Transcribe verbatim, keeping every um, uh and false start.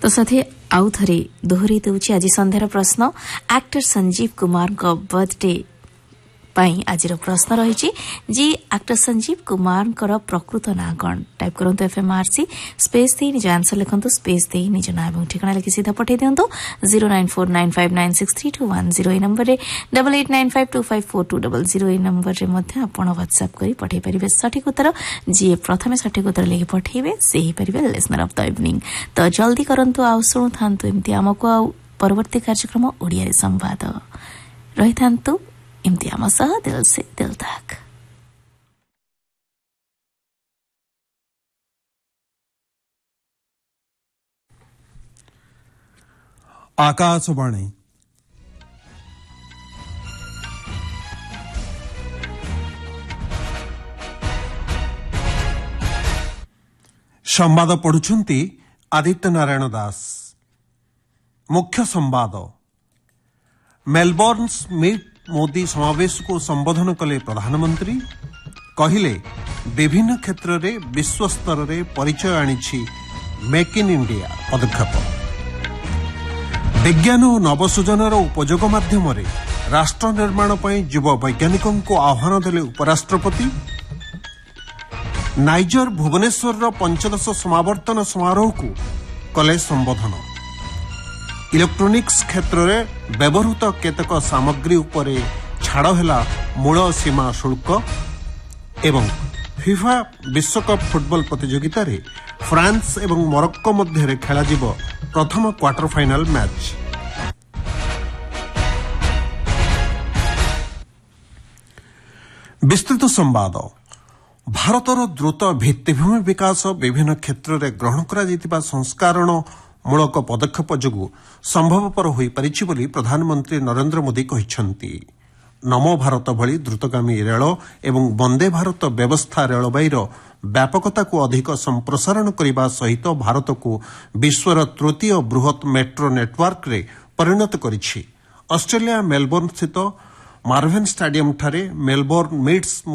तो साथे आउ थरे दोहरी देउछि आज संध्यार प्रश्न एक्टर संजीव कुमार को बर्थडे पाई आज प्रश्न रही जी एक्टर संजीव कुमार प्रकृत ना कौन टाइप करूँ एफएमआरसी स्पेस दे निज आंसर लिखु स्पेस दे निज ना और ठिकाना लिखि सीधा पठे दिंतु zero nine four nine five nine six three to one zero number रे double eight nine five to five four to double zero number रे मध्य आपण व्हाट्सएप करी पठे परिबे सठिक उत्तर जी प्रथमे सठिक उत्तर लेखि पठेबे सेही परिबे लिसनर ऑफ द इवनिंग तो जल्दी करंतु आ सुनु थांतु एमती हमको आ परवर्ती कार्यक्रम ओडिया रे संवाद रही थांतु इम्ति आम सह दिल से दिल तक। आकाशवाणी संवाद पढ़ुछंती आदित्य नारायण दास। मुख्य संवाद मेलबोर्न मीट मोदी समावेश को संबोधन कले प्रधानमंत्री कहिले विभिन्न क्षेत्र में विश्व स्तर में परिचय आनी मेक इन इंडिया पदक्षेप विज्ञान और नवसृजनर उपयोग माध्यम राष्ट्र निर्माण पर युव वैज्ञानिकों को आह्वान देले उपराष्ट्रपति। नाइजर भुवनेश्वर पंचदश समावर्तन समारोह को कले संबोधन। इलेक्ट्रोनिक्स क्षेत्र में व्यवहृत केतक सामग्री उपरे छाड़ है मूल सीमा शुल्क एवं फिफा विश्वकप फुटबॉल प्रतियोगिता रे फ्रांस एवं मोरक्को मध्य खेल प्रथम क्वार्टर फाइनाल मैच। विस्तृत संवाद भारतर द्रुत भित्तिभूमि विकास विभिन्न क्षेत्र में ग्रहण करा संस्कारण मूलक पदक्षेप जोगु संभवपर हो पारिछि बोली प्रधानमंत्री नरेंद्र मोदी कहिसंती। नमो भारत भली द्रुतगामी रेल एवं वंदे भारत व्यवस्था रेलवाईर व्यापकता को अधिक संप्रसारण करने सहित भारत को विश्वर तृतीय बृहत मेट्रो नेटवर्क रे परिणत करिछि। ऑस्ट्रेलिया मेलबोर्न स्थित मार्वेन स्टेडियम ठारे मेलबोर्न मीट्स